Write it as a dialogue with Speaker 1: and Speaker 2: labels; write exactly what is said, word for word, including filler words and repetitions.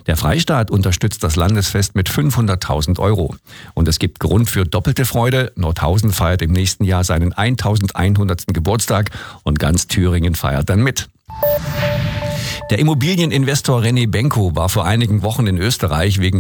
Speaker 1: Der Freistaat unterstützt das Landesfest mit fünfhunderttausend Euro. Und es gibt Grund für doppelte Freude. Nordhausen feiert im nächsten Jahr seinen eintausendeinhundertsten Geburtstag und ganz Thüringen feiert dann mit. Der Immobilieninvestor René Benko war vor einigen Wochen in Österreich wegen